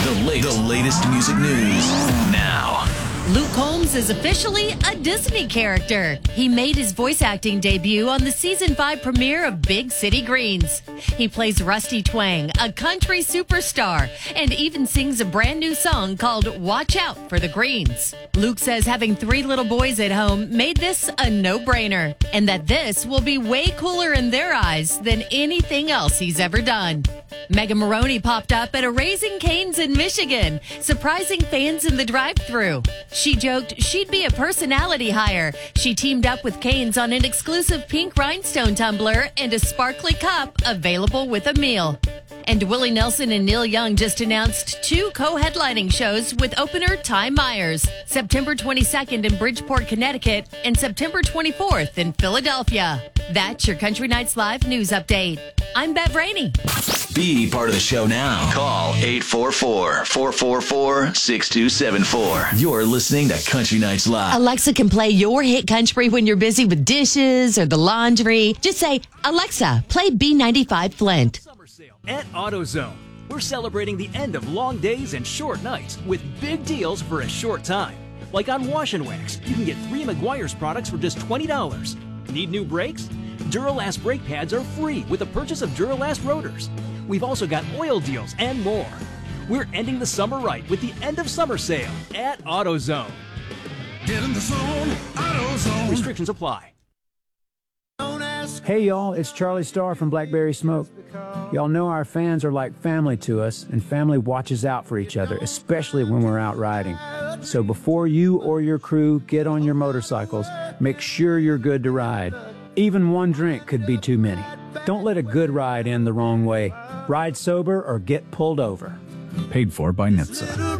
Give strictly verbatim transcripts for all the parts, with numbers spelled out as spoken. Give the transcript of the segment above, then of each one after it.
The, late, the latest music news now. Luke Combs is officially a Disney character. He made his voice acting debut on the season five premiere of Big City Greens. He plays Rusty Twang, a country superstar, and even sings a brand new song called Watch Out for the Greens. Luke says having three little boys at home made this a no-brainer, and that this will be way cooler in their eyes than anything else he's ever done. Megan Maroney popped up at a Raising Cane's in Michigan, surprising fans in the drive-thru. She joked she'd be a personality hire. She teamed up with Cane's on an exclusive pink rhinestone tumbler and a sparkly cup available with a meal. And Willie Nelson and Neil Young just announced two co-headlining shows with opener Ty Myers, September twenty-second in Bridgeport, Connecticut, and September twenty-fourth in Philadelphia. That's your Country Nights Live news update. I'm Bev Rainey. Be part of the show now. Call eight four four, four four four, six two seven four. You're listening to Country Nights Live. Alexa can play your hit country when you're busy with dishes or the laundry. Just say, Alexa, play B ninety-five Flint. At AutoZone, we're celebrating the end of long days and short nights with big deals for a short time. Like on Wash and Wax, you can get three Meguiar's products for just twenty dollars. Need new brakes? Duralast brake pads are free with the purchase of Duralast rotors. We've also got oil deals and more. We're ending the summer right with the end of summer sale at AutoZone. Get in the zone, AutoZone. Restrictions apply. Hey y'all, it's Charlie Starr from Blackberry Smoke. Y'all know our fans are like family to us, and family watches out for each other, especially when we're out riding. So before you or your crew get on your motorcycles, make sure you're good to ride. Even one drink could be too many. Don't let a good ride end the wrong way. Ride sober or get pulled over. Paid for by N H T S A.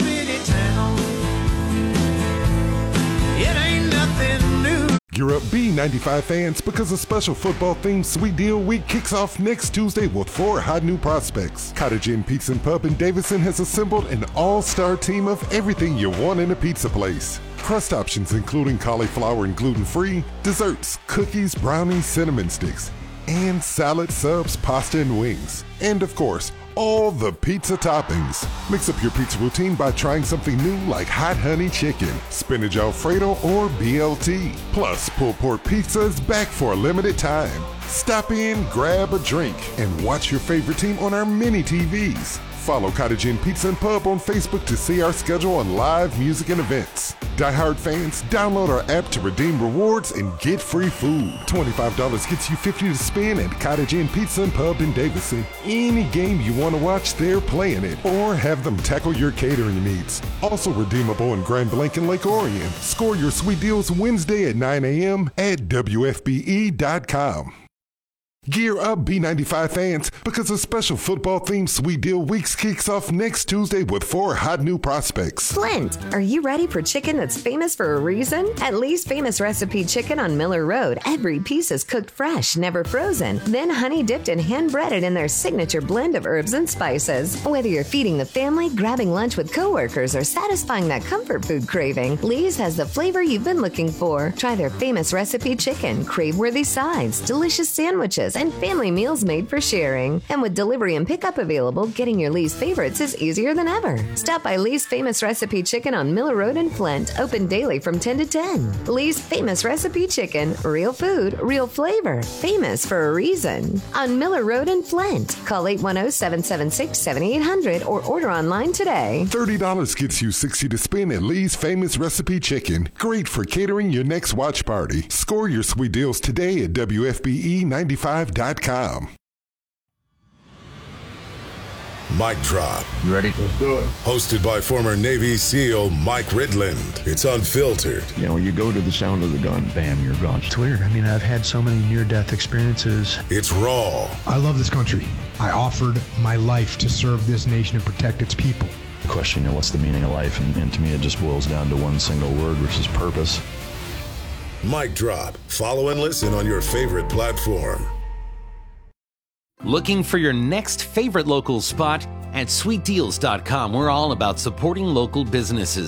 Gear up B ninety-five fans because a special football-themed Sweet Deal Week kicks off next Tuesday with four hot new prospects. Cottage Inn Pizza and Pub in Davidson has assembled an all-star team of everything you want in a pizza place. Crust options including cauliflower and gluten-free, desserts, cookies, brownies, cinnamon sticks, and salad, subs, pasta, and wings. And of course, all the pizza toppings. Mix up your pizza routine by trying something new like hot honey chicken, spinach alfredo, or B L T. Plus, pulled pork pizza is back for a limited time. Stop in, grab a drink, and watch your favorite team on our mini T Vs. Follow Cottage Inn Pizza and Pub on Facebook to see our schedule on live music and events. Die Hard fans, download our app to redeem rewards and get free food. twenty-five dollars gets you fifty dollars to spend at Cottage Inn Pizza and Pub in Davidson. Any game you want to watch, they're playing it. Or have them tackle your catering needs. Also redeemable in Grand Blanc and Lake Orion. Score your sweet deals Wednesday at nine a.m. at W F B E dot com. Gear up, B ninety-five fans, because a special football-themed Sweet Deal Weeks kicks off next Tuesday with four hot new prospects. Flint, are you ready for chicken that's famous for a reason? At Lee's Famous Recipe Chicken on Miller Road, every piece is cooked fresh, never frozen, then honey-dipped and hand-breaded in their signature blend of herbs and spices. Whether you're feeding the family, grabbing lunch with coworkers, or satisfying that comfort food craving, Lee's has the flavor you've been looking for. Try their Famous Recipe Chicken, crave-worthy sides, delicious sandwiches, and family meals made for sharing. And with delivery and pickup available, getting your Lee's favorites is easier than ever. Stop by Lee's Famous Recipe Chicken on Miller Road in Flint, open daily from ten to ten. Lee's Famous Recipe Chicken, real food, real flavor, famous for a reason. On Miller Road in Flint, call eight one zero, seven seven six, seven eight zero zero or order online today. thirty dollars gets you sixty dollars to spend at Lee's Famous Recipe Chicken. Great for catering your next watch party. Score your sweet deals today at W F B E ninety-five dot com. Mic Drop. You ready? Let's do it. Hosted by former Navy SEAL Mike Ridland. It's unfiltered. You know, you go to the sound of the gun, bam, you're gone. It's weird. I mean, I've had so many near-death experiences. It's raw. I love this country. I offered my life to serve this nation and protect its people. The question, you know, what's the meaning of life? And, and to me, it just boils down to one single word, which is purpose. Mic Drop. Follow and listen on your favorite platform. Looking for your next favorite local spot? At sweet deals dot com, we're all about supporting local businesses.